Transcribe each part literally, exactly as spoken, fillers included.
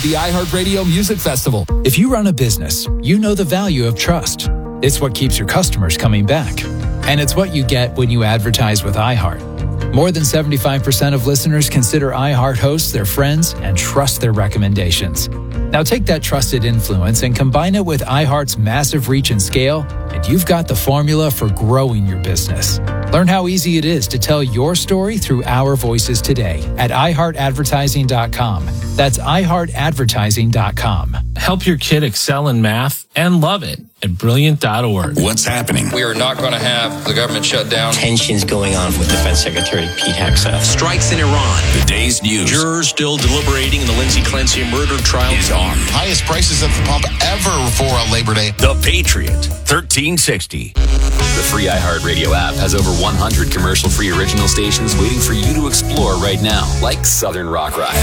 the iHeartRadio Music Festival. If you run a business, you know the value of trust. It's what keeps your customers coming back. And it's what you get when you advertise with iHeart. More than seventy-five percent of listeners consider iHeart hosts their friends and trust their recommendations. Now take that trusted influence and combine it with iHeart's massive reach and scale, and you've got the formula for growing your business. Learn how easy it is to tell your story through our voices today at i heart advertising dot com. That's i heart advertising dot com. Help your kid excel in math and love it at brilliant dot org. What's happening? We are not going to have the government shut down. Tensions going on with Defense Secretary Pete Hegseth. Strikes in Iran. The day's news. Jurors still deliberating in the Lindsay Clancy murder trial. Is on. Highest prices at the pump ever for a Labor Day. The Patriot, thirteen sixty. The free iHeartRadio app has over one hundred commercial-free original stations waiting for you to explore right now, like Southern Rock Ride.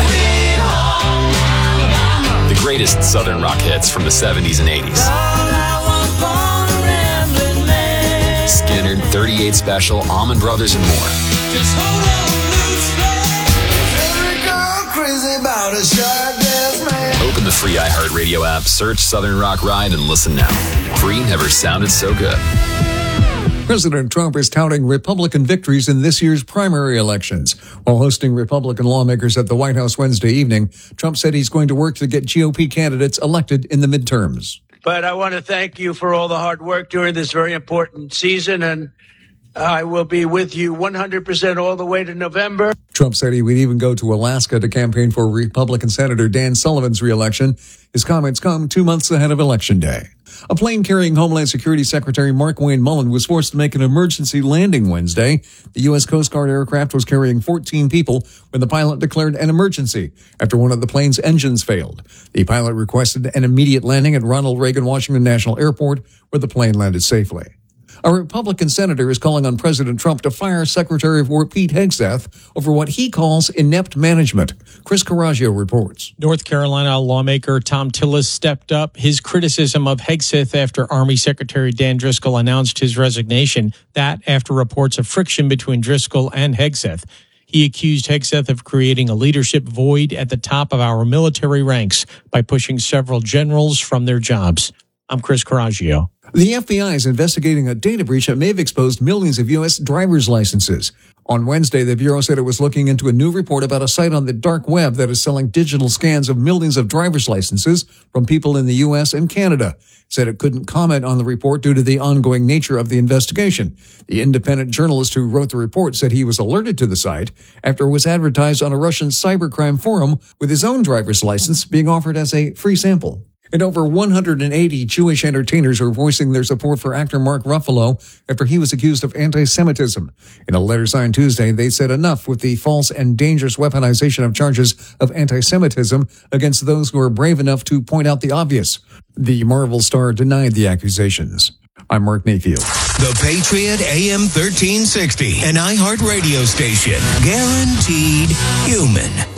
The greatest Southern rock hits from the seventies and eighties. Skinner, thirty-eight Special, Allman Brothers, and more. Just hold on loosely. Gone crazy about a shark dance man. Open the free iHeartRadio app, search Southern Rock Ride, and listen now. Free never sounded so good. President Trump is touting Republican victories in this year's primary elections. While hosting Republican lawmakers at the White House Wednesday evening, Trump said he's going to work to get G O P candidates elected in the midterms. But I want to thank you for all the hard work during this very important season, and I will be with you one hundred percent all the way to November. Trump said he would even go to Alaska to campaign for Republican Senator Dan Sullivan's reelection. His comments come two months ahead of Election Day. A plane carrying Homeland Security Secretary Mark Wayne Mullen was forced to make an emergency landing Wednesday. The U S Coast Guard aircraft was carrying fourteen people when the pilot declared an emergency after one of the plane's engines failed. The pilot requested an immediate landing at Ronald Reagan Washington National Airport, where the plane landed safely. A Republican senator is calling on President Trump to fire Secretary of War Pete Hegseth over what he calls inept management. Chris Coraggio reports. North Carolina lawmaker Tom Tillis stepped up his criticism of Hegseth after Army Secretary Dan Driscoll announced his resignation. That after reports of friction between Driscoll and Hegseth. He accused Hegseth of creating a leadership void at the top of our military ranks by pushing several generals from their jobs. I'm Chris Coraggio. The F B I is investigating a data breach that may have exposed millions of U S driver's licenses. On Wednesday, the Bureau said it was looking into a new report about a site on the dark web that is selling digital scans of millions of driver's licenses from people in the U S and Canada. It said it couldn't comment on the report due to the ongoing nature of the investigation. The independent journalist who wrote the report said he was alerted to the site after it was advertised on a Russian cybercrime forum with his own driver's license being offered as a free sample. And over one hundred eighty Jewish entertainers are voicing their support for actor Mark Ruffalo after he was accused of anti-Semitism. In a letter signed Tuesday, they said enough with the false and dangerous weaponization of charges of anti-Semitism against those who are brave enough to point out the obvious. The Marvel star denied the accusations. I'm Mark Mayfield. The Patriot A M thirteen sixty, an iHeart radio station, guaranteed human.